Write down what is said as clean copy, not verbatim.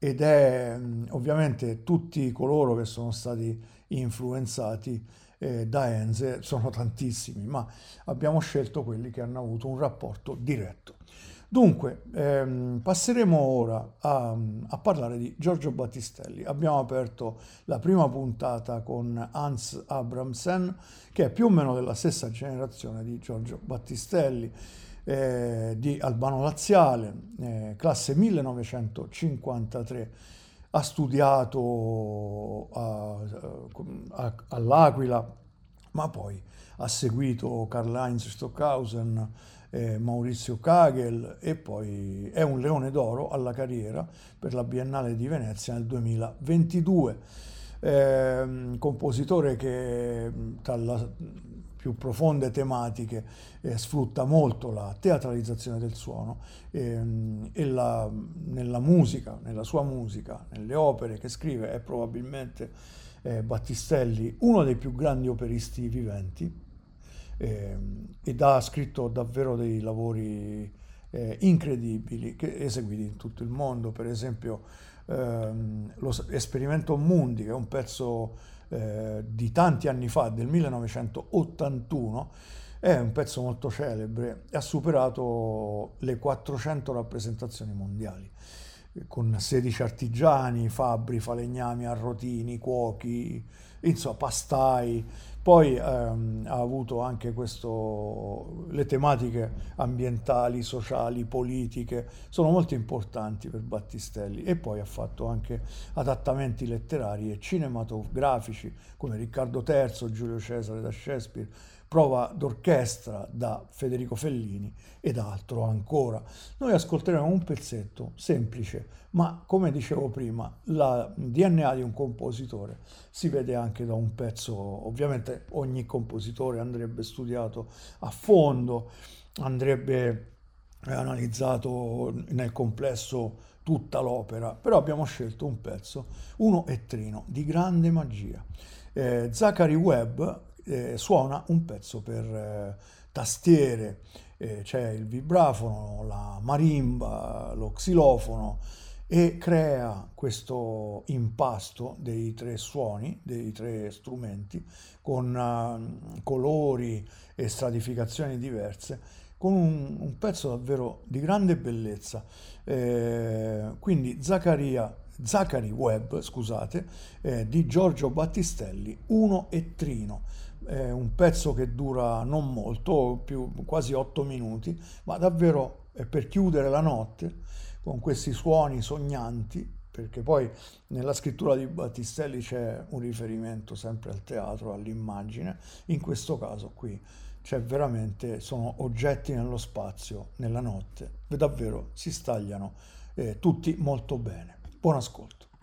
ed è ovviamente tutti coloro che sono stati influenzati da Enze sono tantissimi, ma abbiamo scelto quelli che hanno avuto un rapporto diretto. Dunque, passeremo ora a parlare di Giorgio Battistelli. Abbiamo aperto la prima puntata con Hans Abramsen, che è più o meno della stessa generazione di Giorgio Battistelli, di Albano Laziale, classe 1953. Ha studiato all'Aquila, ma poi ha seguito Karl-Heinz Stockhausen, Maurizio Kagel, e poi è un leone d'oro alla carriera per la Biennale di Venezia nel 2022. Compositore che tra le più profonde tematiche sfrutta molto la teatralizzazione del suono, nella musica, nella sua musica, nelle opere che scrive è probabilmente Battistelli uno dei più grandi operisti viventi, ed ha scritto davvero dei lavori incredibili eseguiti in tutto il mondo. Per esempio lo Esperimento Mundi, che è un pezzo di tanti anni fa, del 1981, è un pezzo molto celebre e ha superato le 400 rappresentazioni mondiali, con 16 artigiani, fabbri, falegnami, arrotini, cuochi, insomma, pastai. Poi ha avuto anche le tematiche ambientali, sociali, politiche, sono molto importanti per Battistelli, e poi ha fatto anche adattamenti letterari e cinematografici come Riccardo III, Giulio Cesare da Shakespeare, Prova d'orchestra da Federico Fellini ed altro ancora. Noi ascolteremo un pezzetto semplice, ma come dicevo prima, la DNA di un compositore si vede anche da un pezzo. Ovviamente ogni compositore andrebbe studiato a fondo, andrebbe analizzato nel complesso tutta l'opera, però abbiamo scelto un pezzo, uno ettrino, di grande magia. Zachary Webb suona un pezzo per tastiere, c'è il vibrafono, la marimba, lo xilofono, e crea questo impasto dei tre suoni, dei tre strumenti, con colori e stratificazioni diverse, con un pezzo davvero di grande bellezza. Quindi Zachary Webb, scusate, di Giorgio Battistelli, Uno e Trino. È un pezzo che dura non molto, quasi 8 minuti, ma davvero è per chiudere la notte con questi suoni sognanti, perché poi nella scrittura di Battistelli c'è un riferimento sempre al teatro, all'immagine. In questo caso qui c'è veramente, sono oggetti nello spazio, nella notte, e davvero si stagliano tutti molto bene. Buon ascolto.